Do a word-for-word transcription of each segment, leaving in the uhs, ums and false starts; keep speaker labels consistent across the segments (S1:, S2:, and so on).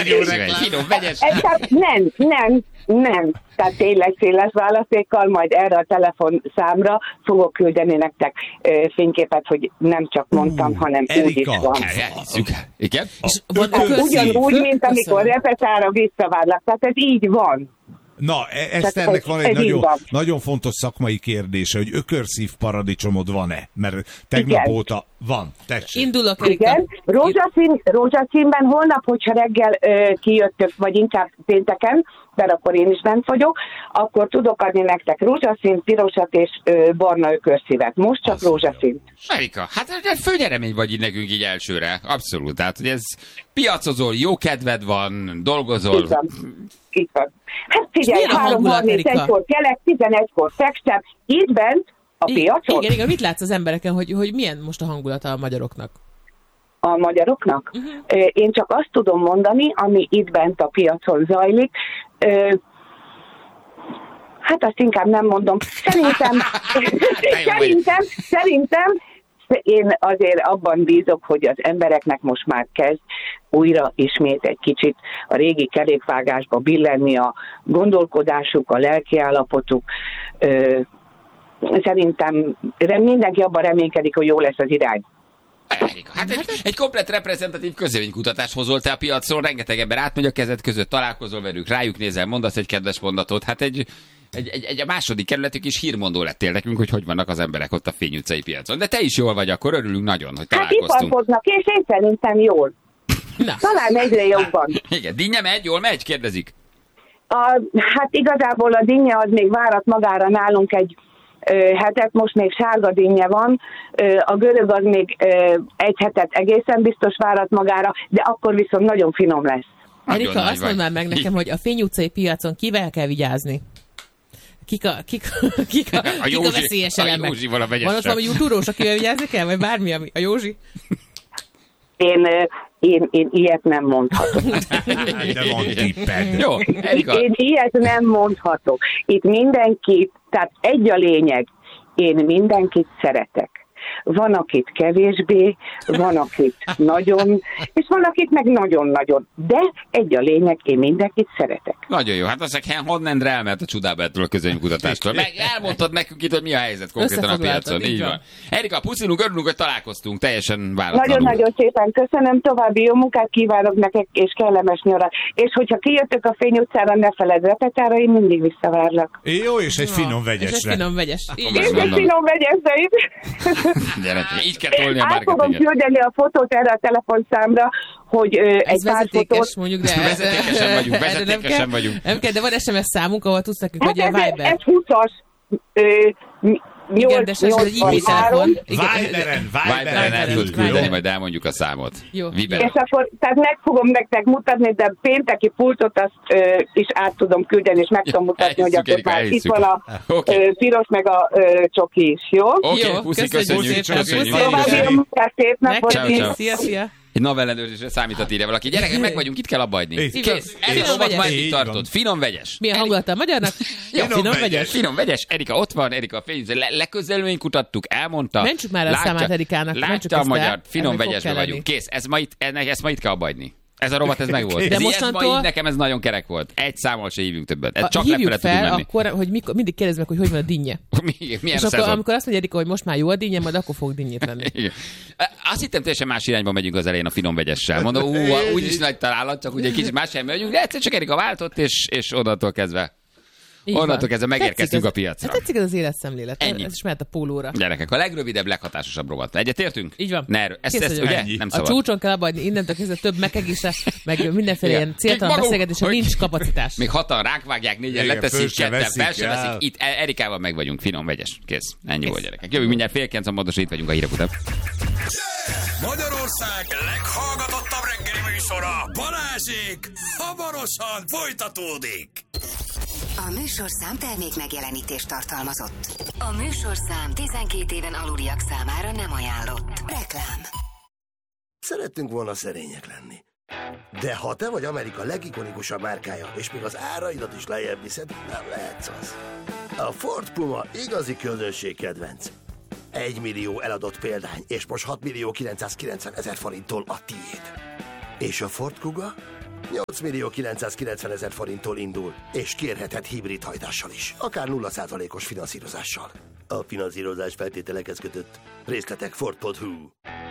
S1: nagyon reklám. Finom, vegyes.
S2: Nem, nem, nem. Tehát tényleg széles választékkal, majd erre a telefonszámra fogok küldeni nektek ö, fényképet, hogy nem csak mondtam, uh, hanem Erika. Úgy is van.
S1: Igen?
S2: Hát ugyanúgy, mint amikor repetára visszavárlak. Tehát ez így van.
S3: Na, Eszternek van egy nagyon, nagyon fontos szakmai kérdése, hogy ökörszív paradicsomod van-e? Mert tegnap igen. óta van. Tessék.
S4: Indulok, Erika.
S2: Igen. Rózsaszín, rózsaszínben holnap, hogyha reggel ö, kijöttök, vagy inkább pénteken, mert akkor én is bent vagyok, akkor tudok adni nektek rózsaszín, pirosat és ö, barna ökörszívet. Most csak rózsaszín.
S1: Erika, hát főnyeremény vagy így nekünk így elsőre. Abszolút. Tehát, hogy ez piacozol, jó kedved van, dolgozol.
S2: Így van. Így van. Hát figyelj, három harmincegykor kelek, tizenegykor fekstem, itt bent a piacon.
S4: Igen, igen, mit látsz az embereken, hogy, hogy milyen most a hangulata a magyaroknak?
S2: A magyaroknak? Uh-huh. Én csak azt tudom mondani, ami itt bent a piacon zajlik. Hát azt inkább nem mondom. Szerintem, szerintem, szerintem én azért abban bízok, hogy az embereknek most már kezd újra ismét egy kicsit a régi kerékvágásba billenni a gondolkodásuk, a lelkiállapotuk. Szerintem mindenki abban reménykedik, hogy jó lesz az irány.
S1: Hát egy, egy komplett reprezentatív közvéleménykutatást hozol te a piacon, rengeteg ember átmegy a kezed között, találkozol velük, rájuk nézel, mondasz egy kedves mondatot, hát egy, egy, egy, egy a második kerületük is hírmondó lettél nekünk, hogy hogy vannak az emberek ott a Fény utcai piacon. De te is jól vagy, akkor örülünk nagyon, hogy találkoztunk.
S2: Hát iparkodnak, és én szerintem jól. Na. Talán egyre jobban.
S1: Igen, dinnye megy, jól megy, kérdezik?
S2: A, hát igazából a dinnye az még várat magára nálunk egy hetet, most még sárga dinnye van, a görög az még egy hetet egészen biztos várat magára, de akkor viszont nagyon finom lesz.
S4: Erika, azt mondd már meg nekem, hogy a Fény utcai piacon kivel kell vigyázni? Kik a, kik, kik a, a, kik a veszélyes elemek? Van ott valami túrós, akivel vigyázni kell, vagy bármi, ami a Józsi?
S2: Én, én, én ilyet nem mondhatok.
S3: De van tipped.
S1: Jó, Erika.
S2: Én ilyet nem mondhatok. Itt mindenki, tehát egy a lényeg, én mindenkit szeretek. Van, akit kevésbé, van, akit nagyon, és van, akit meg nagyon-nagyon. De egy a lényeg, én mindenkit szeretek.
S1: Nagyon jó. Hát azt mondják, Honnendre elment a csodába ettől a közönségkutatástól. Meg elmondtad nekünk itt, hogy mi a helyzet konkrétan a piacon. Így van. Erika, puszilunk, örülünk, hogy találkoztunk. Teljesen váratlanul.
S2: Nagyon-nagyon szépen köszönöm, további jó munkát kívánok nektek, és kellemes nyarat. És hogyha kijöttök a Fény utcára, ne feledd repetára, én mindig visszavárlak.
S3: Jó, és egy finom vegyesre.
S4: És egy finom vegyes.
S2: És egy finom vegyesre is.
S1: Gyere, így kell tolni a
S2: márketinget. Át fogom küldeni a fotót erre a telefonszámra, hogy ö, egy pár fotót...
S4: mondjuk, de...
S1: Vezetékesen vagyunk, vezetékesen nem vagyunk.
S4: Nem kell, de van es em es számunk, ahol tudsz nekünk,
S2: hát
S4: hogy a Viber.
S2: Ez húszas...
S4: Igen, de ez egy i pé telefon.
S3: Viberen, Viberen
S1: el tudod küldeni, majd elmondjuk a számot.
S4: Jó.
S2: És akkor, tehát meg fogom nektek mutatni, de pénteki pultot azt ö, is át tudom küldeni, és meg tudom mutatni, hogy akkor már itt van a ö, piros, meg a ö, csoki is, jó?
S1: Oké, puszi, köszönjük.
S2: További a munkát, szép napot.
S4: Szia, szia.
S1: Egy navellenőrzésre számított írja valaki. Gyerekek, meg vagyunk, itt kell abba hagyni. Kész. Ez a rovat már itt tartott. Finom vegyes.
S4: Milyen hangulata a magyarnak?
S1: Ja, finom vegyes. Finom vegyes. Erika ott van, Erika a Fény. Le, leközelményt kutattuk, elmondta.
S4: Mentsük már a számát Erikának.
S1: Látja a magyar. Finom vegyesbe vagyunk. Kész. Ez ma itt, ezt ma itt kell abba hagyni. Ez a rovat, ez meg volt. De mostantól... ma így nekem ez nagyon kerek volt. Egy számmal se hívjunk többet. Ez csak lefele tudunk menni.
S4: Akkor, hogy mikor, mindig kérdezd meg, hogy hogy van a dinnye.
S1: Mi, milyen
S4: és
S1: a
S4: akkor, amikor azt mondja Erika, hogy most már jó a dinnye, majd akkor fog dinnyét venni.
S1: Azt hittem, teljesen más irányba megyünk az elején a finom vegyessel. Mondom, ú, úgyis nagy találat, csak ugye egy kicsit más irányba megyünk, de egyszer csak Erika váltott, és, és onnantól kezdve. Onnantól kezdve megérkeztünk a piacra.
S4: Hát tetszik ez az életszemlélet.
S1: Ennyi.
S4: Ez is mehet a pólóra.
S1: Gyerekek, a legrövidebb, leghatásosabb rovat. Egyetértünk?
S4: Így van.
S1: Ne erő. Ezt, ezt, ugye? Nem szabad.
S4: A csúcson kell abba, innentől kezdve több megegésre, meg mindenféle ilyen céltalan beszélgetésre nincs kapacitás.
S1: Még hatan rákvágják, négyen leteszik, ketten fel se veszik. Itt Erikával meg vagyunk, finom, vegyes. Kész. Ennyi volt, gyerekek. Jövünk mindjárt fél kilenc, pontosan itt vagyunk a hírek után.
S5: Magyarország leghallgatottabb reggeli műsora, Balázsék, hamarosan folytatódik.
S6: A műsorszám termék megjelenítést tartalmazott. A műsorszám tizenkét éven aluliak számára nem ajánlott. Reklám.
S7: Szerettünk volna szerények lenni. De ha te vagy Amerika legikonikusabb márkája, és még az áraidat is lejjebb viszed, nem lehetsz az. A Ford Puma igazi közönség kedvenc. Egy millió eladott példány, és most hat millió kilencszázkilencven ezer forinttól a tiéd. És a Ford Kuga? nyolc millió kilencszázkilencvenezer forinttól indul, és kérhetett hibrid hajtással is, akár nulla százalékos finanszírozással. A finanszírozás feltételekhez kötött. Részletek ford pont hu.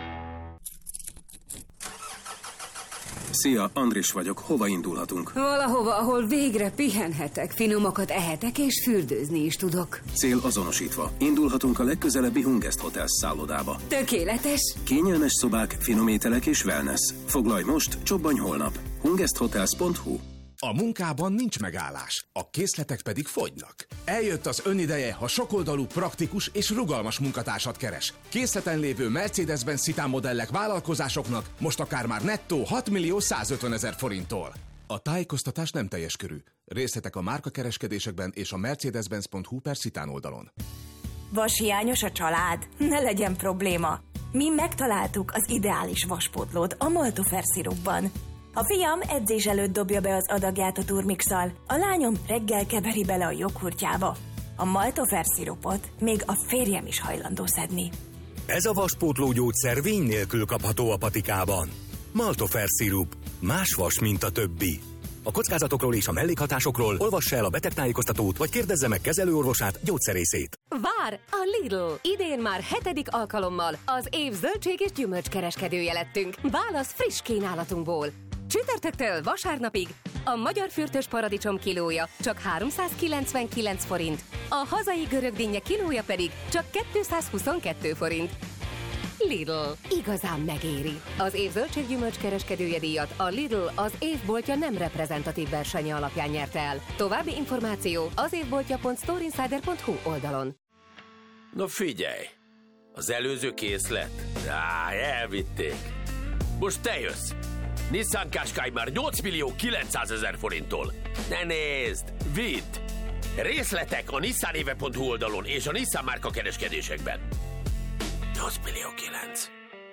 S8: Szia, Andris vagyok. Hova indulhatunk?
S9: Valahova, ahol végre pihenhetek, finomakat ehetek és fürdőzni is tudok.
S8: Cél azonosítva. Indulhatunk a legközelebbi Hungest Hotels szállodába.
S9: Tökéletes.
S8: Kényelmes szobák, finom ételek és wellness. Foglalj most, csobbanj holnap. hungest hotels pont hu.
S10: A munkában nincs megállás, a készletek pedig fogynak. Eljött az önideje, ha sokoldalú, praktikus és rugalmas munkatársat keres. Készleten lévő Mercedes-Benz Citan modellek vállalkozásoknak most akár már nettó hat millió százötvenezer forinttól. A tájékoztatás nem teljes körű. Részletek a márkakereskedésekben és a mercedes-benz pont hu per Citan oldalon.
S11: Vashiányos a család? Ne legyen probléma. Mi megtaláltuk az ideális vaspótlót a Maltofer szirupban. A fiam edzés előtt dobja be az adagját a turmixal, a lányom reggel keveri bele a joghurtjába. A Maltofer szirupot még a férjem is hajlandó szedni.
S5: Ez a vaspótló gyógyszer vény nélkül kapható a patikában. Maltofer szirup. Más vas, mint a többi. A kockázatokról és a mellékhatásokról olvassa el a betegtájékoztatót, vagy kérdezze meg kezelőorvosát, gyógyszerészét.
S12: Vár! A Lidl! Idén már hetedik alkalommal az év zöldség és gyümölcskereskedője lettünk. Válasz friss kínálatunkból. Csütörtöktől vasárnapig a magyar fürtös paradicsom kilója csak háromszázkilencvenkilenc forint, a hazai görögdinnye kilója pedig csak kétszázhuszonkettő forint. Lidl. Igazán megéri. Az év zöldséggyümölcs kereskedője díjat a Lidl az évboltja nem reprezentatív versenye alapján nyerte el. További információ az évboltja pont storeinsider pont hu oldalon.
S13: Na figyelj! Az előző készlet? Á, elvitték. Most te jössz! Nissan Qashqai már nyolc millió kilencszázezer forinttól. Ne nézd! Vidd! Részletek a nissanéve pont hu oldalon és a Nissan márka kereskedésekben. nyolc millió kilenc.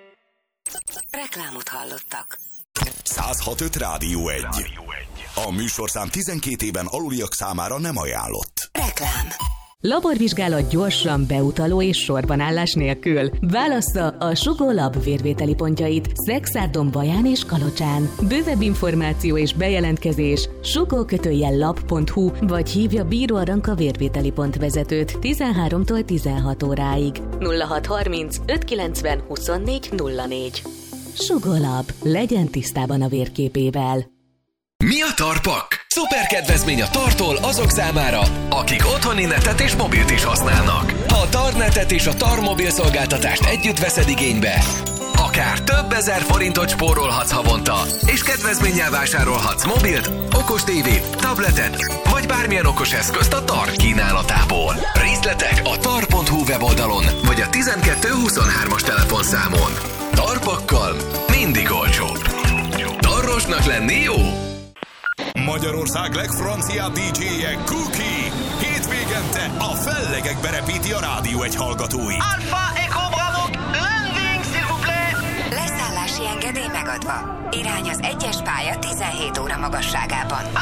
S6: Reklámot hallottak.
S14: száz hat öt Rádió egy. A műsorszám tizenkét éven aluliak számára nem ajánlott.
S6: Reklám.
S15: Laborvizsgálat gyorsan, beutaló és sorbanállás nélkül. Válassza a Sugó Lab vérvételi pontjait Szexárdon, Baján és Kalocsán. Bővebb információ és bejelentkezés sugó lab pont hu vagy hívja Bíró Aranka vérvételi pont vezetőt tizenháromtól tizenhat óráig. nulla hat harminc ötszázkilencven huszonnégy nulla négy. Sugó Lab. Legyen tisztában a vérképével.
S16: Mi a Tarpak? Szuper kedvezmény a Tartól azok számára, akik otthoni netet és mobilt is használnak. Ha a Tarnetet és a Tar mobil szolgáltatást együtt veszed igénybe, akár több ezer forintot spórolhatsz havonta, és kedvezménnyel vásárolhatsz mobilt, okos tévét, tabletet, vagy bármilyen okos eszközt a Tar kínálatából. Részletek a tar pont hu weboldalon, vagy a tizenkettő huszonhármas telefonszámon. Tarpakkal mindig olcsóbb. Tarrosnak lenni jó?
S5: Magyarország legfranciább dé dzséje Cookie hétvégente a fellegekbe repíti a Rádió egy hallgatói.
S17: Alpha Echo Bravo, landing s'il vous plaît!
S6: Leszállási engedély megadva. Irány az egyes pálya tizenhét óra magasságában.